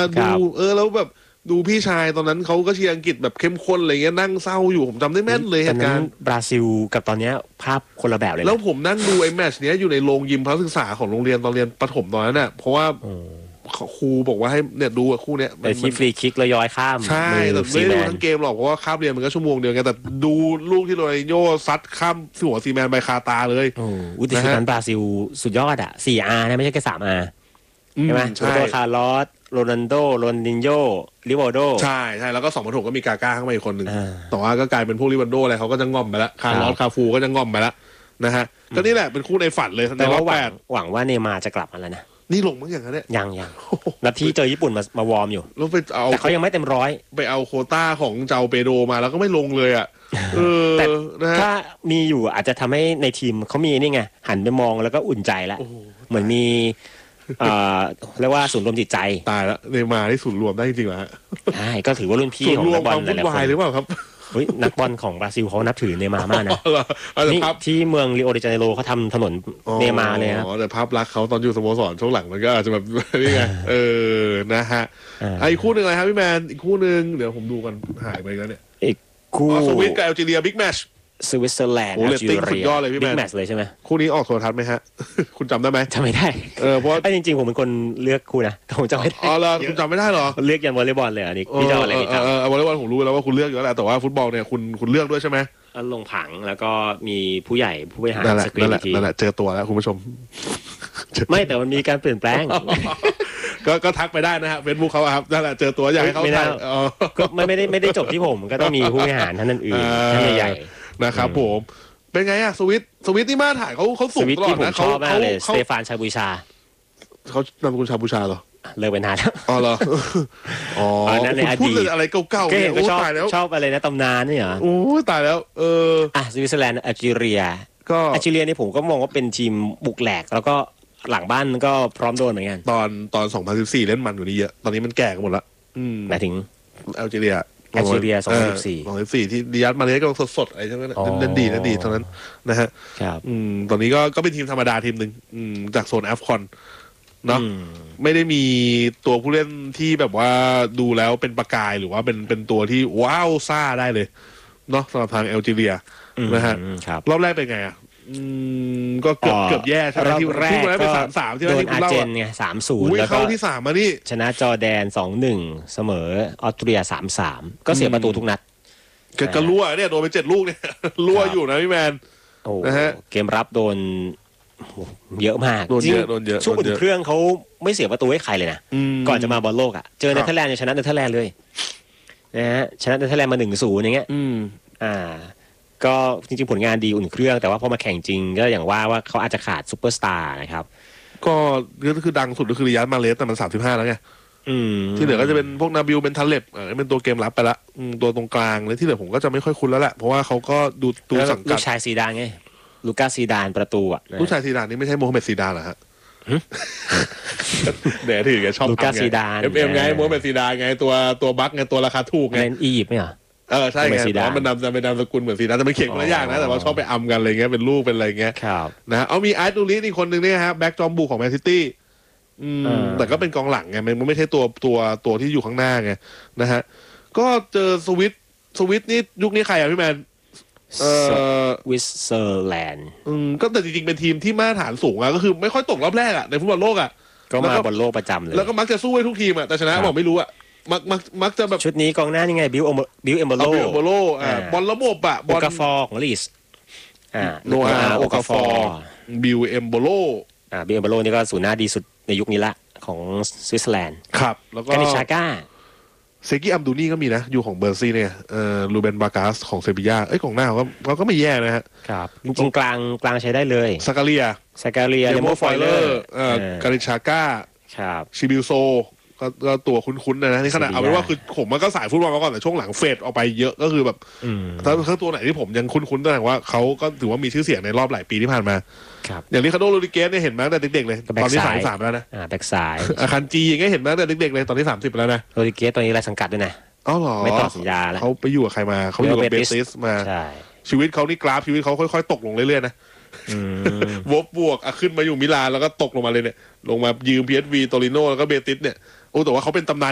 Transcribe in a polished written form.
ดูแล้วแบบดูพี่ชายตอนนั้นเขาก็เชียร์อังกฤษแบบเข้มข้นอะไรเงี้ยนั่งเศร้าอยู่ผมจำได้แม่นเลยเหตุการณ์บราซิลกับตอนนี้ภาพคนละแบบเลยแล้วผมนั่งดูไอ้แมตช์เนี้ยอยู่ในโรงยิมพระศึกษาของโรงเรียนตอนเรียนประถมตอนนั้นน่ะเพราะว่าครูบอกว่าให้เนี่ยดูคู่เนี้ยแต่ที่ฟรีคิกแล้วย้อยข้ามใช่แต่ไม่ได้ดูทั้งเกมหรอกเพราะว่าคาบเรียนมันก็ชั่วโมงเดียวกันแต่ดูลูกที่โรนัลดินโญ่ซัดข้ามหัวซีแมนไปคาตาเลยแต่ชุดนั้นบราซิลสุดยอดอ่ะ 4R นะไม่ใช่แค่ 3R ใช่ไหมโรเบโตคาร์ลอสโรนัลโดโรนัลดินโญ่ริวาลโดใช่แล้วก็2006ก็มีกาก้าเข้ามาอีกคนหนึ่งแต่ว่าก็กลายเป็นพวกริวาลโดอะไรเขาก็จะง่อมไปแล้วคาร์ลอสคาฟูก็จะง่อมไปแล้วนะฮะก็นี่แหละเป็นคู่ในฝันเลยแต่ว่าหวังว่าเนย์มาร์จะกลับมาแล้วนะนี่ลงมั้งอย่างนั้นเนี่ยยังนัดที่เจอญี่ปุ่นมาวอร์มอยู่แล้วไปเอาแต่เขายังไม่เต็มร้อยไปเอาโควต้าของเจ้าเปโดมาแล้วก็ไม่ลงเลยอ่ะแต่ถ้ามีอยู่อาจจะทำให้ในทีมเขามีนี่ไงหันไปมองแล้วก็อุ่นใจแล้วเหมือนมีเรียกว่าศูนย์รวมจิตใจตายแล้วเนย์มาร์ที่ศูนย์รวมได้จริงๆเหรอฮะใช่ก็ถือว่ารุ่นพี่ของนักบอลหลายๆคนหรือเปล่าครับนักบอลของบราซิลเขานับถือเนย์มาร์มากนะนี่ที่เมืองริโอเดจาเนโรเขาทำถนนเนย์มาร์เลยครับแต่ภาพลักษณ์เขาตอนอยู่สโมสรช่วงหลังมันก็อาจจะแบบนี่ไงนะฮะอีกคู่หนึ่งอะไรครับพี่แมนอีกคู่หนึ่งเดี๋ยวผมดูกันหายไปแล้วเนี่ยอีกคู่สวิตกับแอลจีเรียบิ๊กแมตช์สวิตเซอร์แลนด์แอลจีเรียสุดยอดเลยพี่แมนบิ๊กแมตช์เลยใช่ไหมคู่นี้ออกโทรทัศน์ไหมฮะคุณจำได้ไหมจำไม่ได้เพราะจริงๆผมเป็นคนเลือกคู่นะผมจำไม่ได้เหรอคุณจำไม่ได้เหรอเลือกยันวอลเลย์บอลเลยอันนี้พี่เจ้าอะไรพี่เจ้าวอลเลย์บอลผมรู้แล้วว่าคุณเลือกอยู่แล้วแต่ว่าฟุตบอลเนี่ยคุณเลือกด้วยใช่ไหมลงผังแล้วก็มีผู้ใหญ่ผู้บริหารสกรีนทีนั่นแหละเจอตัวแล้วคุณผู้ชมไม่แต่มันมีการเปลี่ยนแปลงก็ทักไปได้นะฮะเฟซบุ๊กเขาครับนั่นแหละเจอตัวอยากให้เขาถ่ายก็ไม่ได้จบที่ผมก็ต้องมีผู้บริหารท่านอื่นท่านใหญ่นะครับผมเป็นไงอะสวิตนี่มาถ่ายเขาสูงตลอดนะเขาสเตฟานชาบูชาเขานามสกุลชาบูชาเหรอเลิกไปนานแล้วเหรอนั่นในอดีตอะไรเก่าๆเนี่ยชอบอะไรนะตำนานนี่เหรอโอ้ตายแล้วสวิตเซอร์แลนด์แอลจีเรียนี่ผมก็มองว่าเป็นทีมบุกแหลกแล้วก็หลังบ้านก็พร้อมโดนเหมือนกันตอน2014เล่นมันกว่านี้เยอะตอนนี้มันแก่กันหมดละหมายถึงแอลจีเรีย2014ที่ดิยัตมาเลสก็สดๆอะไรใช่ไหมนั่นดีเท่านั้นนะฮะตอนนี้ก็เป็นทีมธรรมดาทีมหนึ่งจากโซนแอฟคอนเนาะไม่ได้มีตัวผู้เล่นที่แบบว่าดูแล้วเป็นประกายหรือว่าเป็นตัวที่ว้าวซ่าได้เลยเนาะสำหรับทางแอลจีเรียนะฮะรอบแรกเป็นไงอ่ะก็เกือบแย่ใช่ไหมที่แรกไป3-3ที่ว่าที่คุณเล่าไง3-0แล้วก็เข้าที่3มานี่ชนะจอร์แดน 2-1 เสมอออสเตรีย 3-3 ก็เสียประตูทุกนัดก็รั่วเนี่ยโดนไป7ลูกเนี่ยรั่วอยู่นะพี่แมนนะฮะเกมรับโดนเยอะมากโดนเยอะช่วงอุ่นเครื่องเขาไม่เสียประตูให้ใครเลยนะก่อนจะมาบอลโลกอ่ะเจอเนเธอร์แลนด์ชนะเนเธอร์แลนด์เลยนะฮะชนะเนเธอร์แลนด์มา 1-0 อย่างเงี้ยก็จริงๆผลงานดีอุ่นเครื่องแต่ว่าพอมาแข่งจริงก็อย่างว่าเขาอาจจะขาดซุปเปอร์สตาร์นะครับก็คือดังสุดก็คือริยัตมาเลสแต่มัน35แล้วไงที่เหลือก็จะเป็นพวกนาบิลเป็นทัลเลบเป็นตัวเกมรับไปละตัวตรงกลางแล้วที่เหลือผมก็จะไม่ค่อยคุ้นแล้วแหละเพราะว่าเขาก็ดูสังกัดลูกชายซีดานไงลูก้าซีดานประตูอ่ะลูกชายซีดานนี่ไม่ใช่โมฮัมเหม็ดซีดานเหรอฮะเดี๋ยวถือแกชอบลูก้าซีดานไงโมฮัมเหม็ดซีดานไงตัวบัคไงตัวราคาถูกไงเล่นอียิปต์ไหมอ่ะใช่ไงมันนามสกุลเหมือนซีดานแต่ไม่เขียนคนละอย่างนะแต่ว่าชอบไปอำกันอะไรเงี้ยเป็นลูกเป็นอะไรเงี้ยนะเอามีอาร์ตดูริสอีกคนนึงเนี่ยฮะแบ็กจอมบุกของแมนซิตี้แต่ก็เป็นกองหลังไงมันไม่ใช่ตัวที่อยู่ข้างหน้าไงนะฮะก็เจอสวิตนี่ยุคนี้ใครอ่ะพี่แมนวิสเซอร์แลนด์ก็แต่จริงๆเป็นทีมที่มาตรฐานสูงอะก็คือไม่ค่อยตกรอบแรกอะในฟุตบอลโลกอะก็มาบอลโลกประจำเลยแล้วก็มักจะสู้ให้ทุกทีมอะแต่ชนะบอกไม่รู้อะมักจะแบบชุดนี้กองหน้านี่ไงบิลเอมโบโลบอลระบบอะโอกาฟอร์ของลีสโนอาโอกาฟอร์บิลเอมโบโลบิลเอมโบโลนี่ก็ศูนย์หน้าดีสุดในยุคนี้ละของสวิตเซอร์แลนด์ครับแล้วก็กานิชาก้าเซกิอัมดูนี่ก็มีนะอยู่ของเบอร์ซี่เนี่ยลูเบนบาการ์สของเซบีย่าของหน้าเขาก็ไม่แย่นะฮะครับจริงๆกลางใช้ได้เลยซากาเรียเดโมฟอยเลอร์กาลิชาก้าชิบิลโซก็ตัวคุ้นๆนะนี่ขนาดเอาเป็นว่าคือผมมันก็สายฟุตบอลมาก่อนแต่ช่วงหลังเฟดออกไปเยอะก็คือแบบถ้าตัวไหนที่ผมยังคุ้นๆแสดงว่าเขาก็ถือว่ามีชื่อเสียงในรอบหลายปีที่ผ่านมาอย่างนี้คาโดโรดิเกสเนี่ยเห็นมาตั้งแต่เด็กๆเลยตอนที่33แล้วนะแบ็กซ้ายอาคันจีอย่างเงี้ยเห็นมาตั้งแต่เด็กๆเลยตอนที่30แล้วนะโรดิเกสตอนนี้รายสังกัดด้วยนะเหรอไม่ต่อสัญญาแล้วเขาไปอยู่กับใครมาเขาอยู่กับเบติสมาชีวิตเขานี่กราฟชีวิตเขาค่อยๆตกลงเรื่อยๆนะวบบวกขึ้นมาอยู่มิลานแล้วก็ตกลงมาเลยเนี่ยลงมายืม PSV โตริโนแล้วก็เบติสเนี่ยแต่ว่าเขาเป็นตำนาน